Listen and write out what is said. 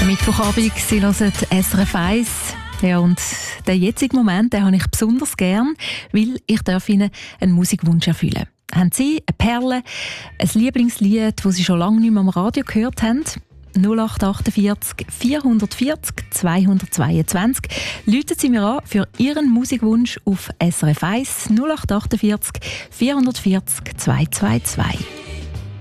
Mittwochabend, Sie hören SRF 1. Ja, und den jetzigen Moment, den habe ich besonders gern, weil ich darf Ihnen einen Musikwunsch erfüllen. Haben Sie eine Perle, ein Lieblingslied, das Sie schon lange nicht mehr am Radio gehört haben? 0848 440 222. Rufen Sie mir an für Ihren Musikwunsch auf SRF 1 0848 440 222.